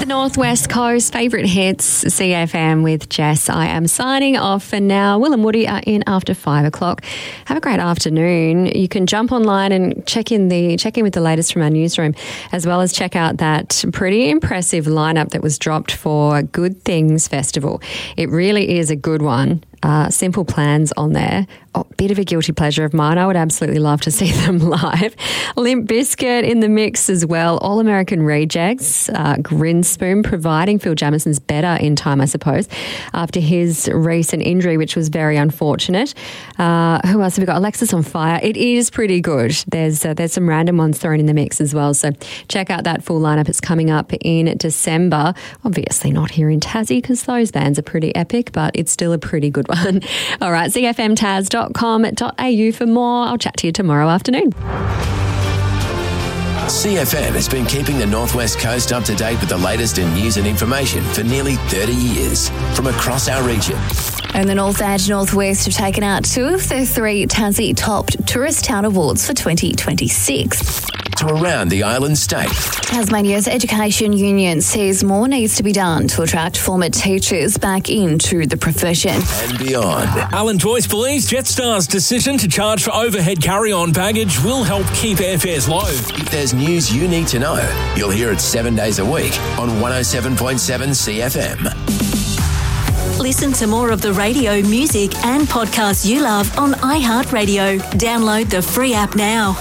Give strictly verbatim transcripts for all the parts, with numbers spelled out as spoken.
The Northwest Coast favourite hits, C F M with Jess. I am signing off for now. Will and Woody are in after five o'clock. Have a great afternoon. You can jump online and check in the check in with the latest from our newsroom, as well as check out that pretty impressive lineup that was dropped for Good Things Festival. It really is a good one. Uh, Simple Plans on there. Oh, bit of a guilty pleasure of mine. I would absolutely love to see them live. Limp Bizkit in the mix as well. All American Rejects. Uh, Grinspoon providing Phil Jamison's better in time, I suppose, after his recent injury, which was very unfortunate. Uh, who else have we got? Alexis on Fire. It is pretty good. There's uh, there's some random ones thrown in the mix as well. So check out that full lineup. It's coming up in December. Obviously not here in Tassie because those bands are pretty epic, but it's still a pretty good one. All right, c f m taz dot com dot a u for more. I'll chat to you tomorrow afternoon. C F M has been keeping the Northwest Coast up to date with the latest in news and information for nearly thirty years from across our region. And the North and Northwest have taken out two of the three Tassie Top Tourist Town Awards for twenty twenty-six. To around the island state. Tasmania's Education Union says more needs to be done to attract former teachers back into the profession. And beyond. Alan Joyce believes Jetstar's decision to charge for overhead carry-on baggage will help keep airfares low. If there's news you need to know, you'll hear it seven days a week on one oh seven point seven C F M. Listen to more of the radio, music and podcasts you love on iHeartRadio. Download the free app now.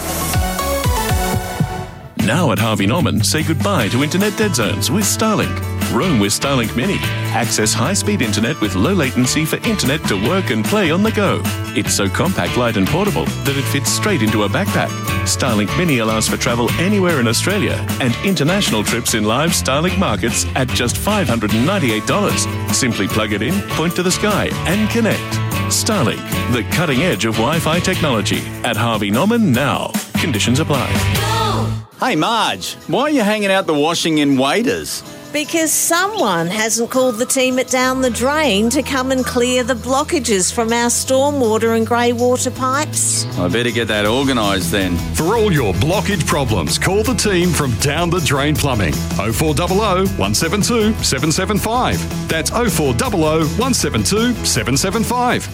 Now at Harvey Norman, say goodbye to internet dead zones with Starlink. Roam with Starlink Mini. Access high-speed internet with low latency for internet to work and play on the go. It's so compact, light and portable that it fits straight into a backpack. Starlink Mini allows for travel anywhere in Australia and international trips in live Starlink markets at just five hundred ninety-eight dollars. Simply plug it in, point to the sky and connect. Starlink, the cutting edge of Wi-Fi technology. At Harvey Norman now. Conditions apply. Hey Marge, why are you hanging out the washing in Waders? Because someone hasn't called the team at Down the Drain to come and clear the blockages from our stormwater and grey water pipes. I better get that organised then. For all your blockage problems, call the team from Down the Drain Plumbing. oh four hundred, one seven two, seven seven five. That's oh four hundred, one seven two, seven seven five.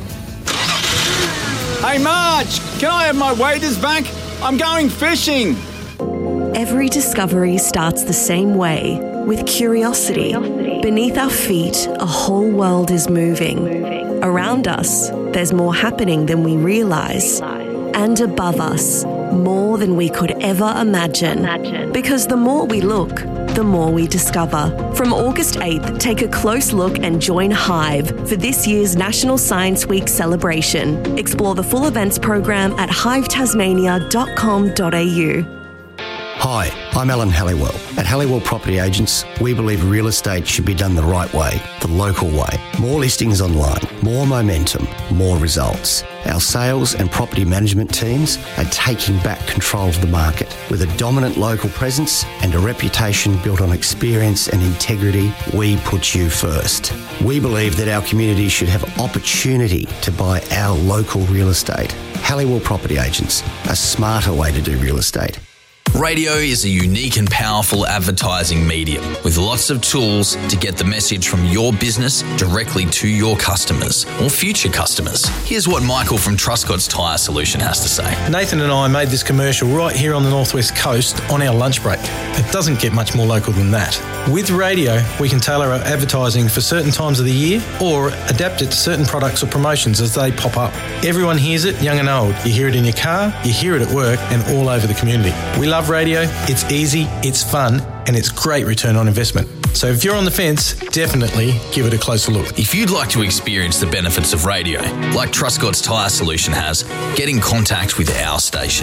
Hey Marge, can I have my waders back? I'm going fishing. Every discovery starts the same way, with curiosity. Beneath our feet, a whole world is moving. Around us, there's more happening than we realise. And above us, more than we could ever imagine. Because the more we look, the more we discover. From August eighth, take a close look and join Hive for this year's National Science Week celebration. Explore the full events program at hive tasmania dot com dot a u. Hi, I'm Alan Halliwell. At Halliwell Property Agents, we believe real estate should be done the right way, the local way. More listings online, more momentum, more results. Our sales and property management teams are taking back control of the market. With a dominant local presence and a reputation built on experience and integrity, we put you first. We believe that our community should have opportunity to buy our local real estate. Halliwell Property Agents, a smarter way to do real estate. Radio is a unique and powerful advertising medium with lots of tools to get the message from your business directly to your customers or future customers. Here's what Michael from Truscott's Tyre Solution has to say. Nathan and I made this commercial right here on the Northwest Coast on our lunch break. It doesn't get much more local than that. With radio, we can tailor our advertising for certain times of the year or adapt it to certain products or promotions as they pop up. Everyone hears it, young and old. You hear it in your car, you hear it at work and all over the community. We love radio, it's easy, it's fun, and it's great return on investment. So if you're on the fence, definitely give it a closer look. If you'd like to experience the benefits of radio, like Truscott's Tyre Solution has, get in contact with our station.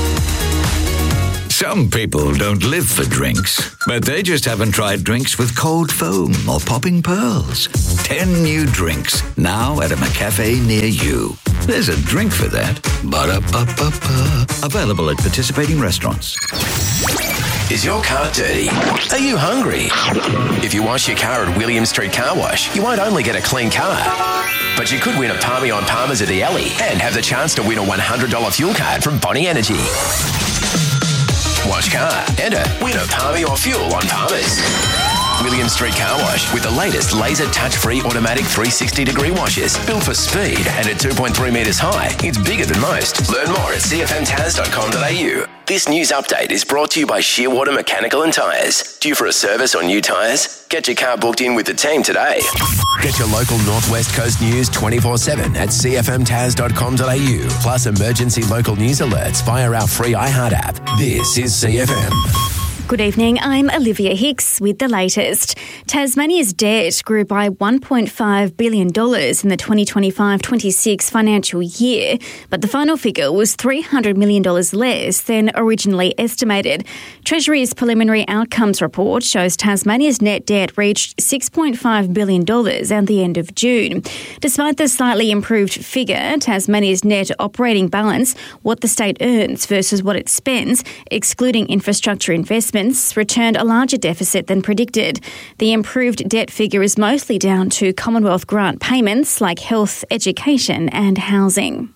Some people don't live for drinks, but they just haven't tried drinks with cold foam or popping pearls. Ten new drinks, now at a McCafe near you. There's a drink for that. Ba-da-ba-ba-ba. Available at participating restaurants. Is your car dirty? Are you hungry? If you wash your car at William Street Car Wash, you won't only get a clean car, but you could win a Palmy on Palmers at the Alley and have the chance to win a one hundred dollars fuel card from Bonnie Energy. Wash car, enter, win a Palmy or fuel on Palmers. William Street Car Wash with the latest laser touch-free automatic three sixty degree washes. Built for speed and at two point three metres high, it's bigger than most. Learn more at c f m taz dot com dot a u. This news update is brought to you by Shearwater Mechanical and Tyres. Due for a service or new tyres? Get your car booked in with the team today. Get your local Northwest Coast news twenty-four seven at c f m taz dot com dot a u. Plus emergency local news alerts via our free iHeart app. This is C F M. Good evening, I'm Olivia Hicks with the latest. Tasmania's debt grew by one point five billion dollars in the twenty twenty-five twenty-six financial year, but the final figure was three hundred million dollars less than originally estimated. Treasury's preliminary outcomes report shows Tasmania's net debt reached six point five billion dollars at the end of June. Despite the slightly improved figure, Tasmania's net operating balance, what the state earns versus what it spends, excluding infrastructure investment, returned a larger deficit than predicted. The improved debt figure is mostly down to Commonwealth grant payments like health, education and housing.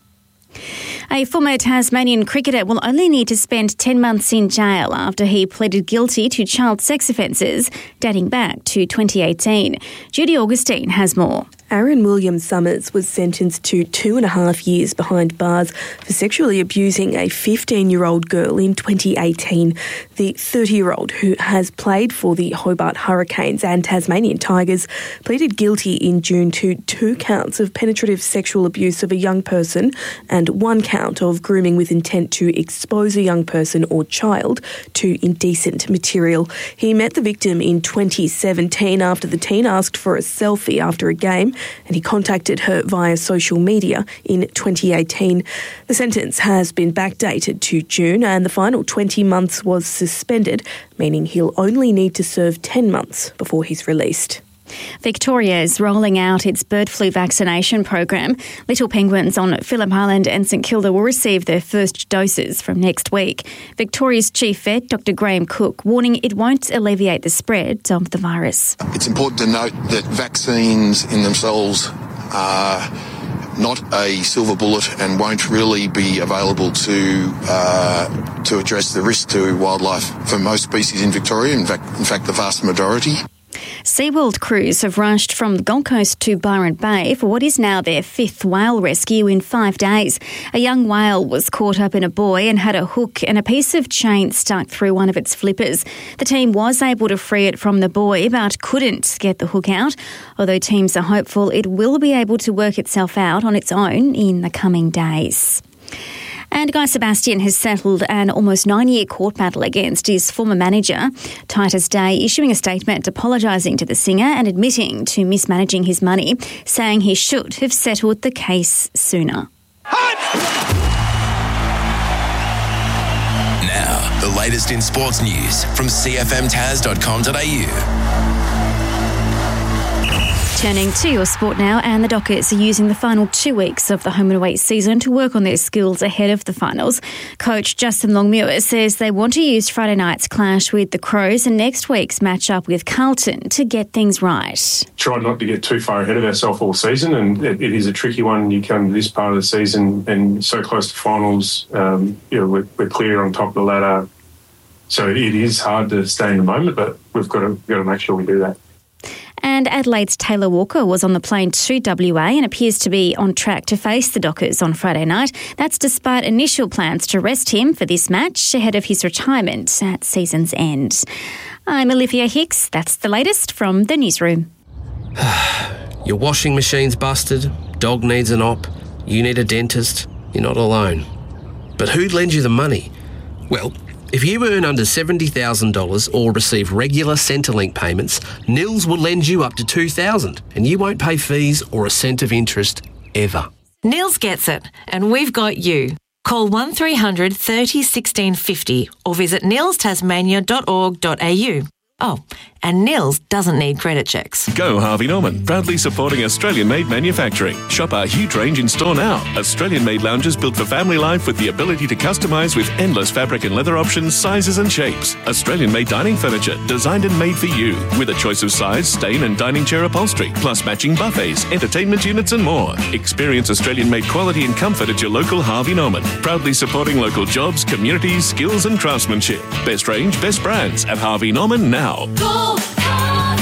A former Tasmanian cricketer will only need to spend ten months in jail after he pleaded guilty to child sex offences dating back to twenty eighteen. Judy Augustine has more. Aaron William Summers was sentenced to two and a half years behind bars for sexually abusing a fifteen-year-old girl in twenty eighteen. The thirty-year-old, who has played for the Hobart Hurricanes and Tasmanian Tigers, pleaded guilty in June to two counts of penetrative sexual abuse of a young person and one count of grooming with intent to expose a young person or child to indecent material. He met the victim in twenty seventeen after the teen asked for a selfie after a game, and he contacted her via social media in twenty eighteen. The sentence has been backdated to June, and the final twenty months was suspended, meaning he'll only need to serve ten months before he's released. Victoria is rolling out its bird flu vaccination program. Little penguins on Phillip Island and St Kilda will receive their first doses from next week. Victoria's chief vet, Doctor Graham Cook, warning it won't alleviate the spread of the virus. It's important to note that vaccines in themselves are not a silver bullet and won't really be available to uh, to address the risk to wildlife for most species in Victoria, in fact, in fact the vast majority. SeaWorld crews have rushed from the Gold Coast to Byron Bay for what is now their fifth whale rescue in five days. A young whale was caught up in a buoy and had a hook and a piece of chain stuck through one of its flippers. The team was able to free it from the buoy but couldn't get the hook out, although teams are hopeful it will be able to work itself out on its own in the coming days. And Guy Sebastian has settled an almost nine-year court battle against his former manager, Titus Day, issuing a statement apologising to the singer and admitting to mismanaging his money, saying he should have settled the case sooner. Now, the latest in sports news from c f m taz dot com dot a u. Turning to your sport now, and the Dockers are using the final two weeks of the home and away season to work on their skills ahead of the finals. Coach Justin Longmuir says they want to use Friday night's clash with the Crows and next week's match-up with Carlton to get things right. Try not to get too far ahead of ourselves all season, and it, it is a tricky one. You come to this part of the season and so close to finals, um, you know, we're, we're clear on top of the ladder. So it is hard to stay in the moment, but we've got to, we've got to make sure we do that. And Adelaide's Taylor Walker was on the plane to W A and appears to be on track to face the Dockers on Friday night. That's despite initial plans to rest him for this match ahead of his retirement at season's end. I'm Olivia Hicks. That's the latest from the newsroom. Your washing machine's busted, dog needs an op, you need a dentist. You're not alone. But who'd lend you the money? Well, if you earn under seventy thousand dollars or receive regular Centrelink payments, Nils will lend you up to two thousand dollars and you won't pay fees or a cent of interest ever. Nils gets it, and we've got you. Call one three hundred thirty sixteen fifty or visit nils tasmania dot org dot a u. Oh, and Nils doesn't need credit checks. Go Harvey Norman, proudly supporting Australian-made manufacturing. Shop our huge range in store now. Australian-made lounges built for family life with the ability to customise with endless fabric and leather options, sizes and shapes. Australian-made dining furniture, designed and made for you, with a choice of size, stain and dining chair upholstery, plus matching buffets, entertainment units and more. Experience Australian-made quality and comfort at your local Harvey Norman. Proudly supporting local jobs, communities, skills and craftsmanship. Best range, best brands at Harvey Norman now. Go Harvey!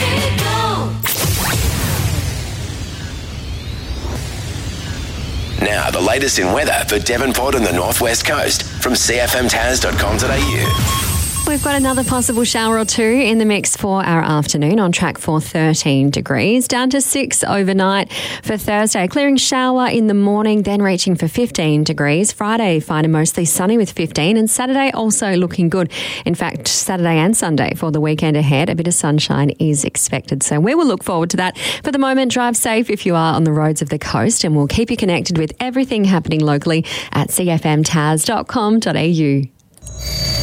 Now, the latest in weather for Devonport and the Northwest Coast from c f m taz dot com dot a u. We've got another possible shower or two in the mix for our afternoon, on track for thirteen degrees, down to six overnight for Thursday. Clearing shower in the morning, then reaching for fifteen degrees. Friday, fine and mostly sunny with fifteen, and Saturday also looking good. In fact, Saturday and Sunday for the weekend ahead, a bit of sunshine is expected. So we will look forward to that. For the moment, drive safe if you are on the roads of the coast, and we'll keep you connected with everything happening locally at c f m taz dot com dot a u.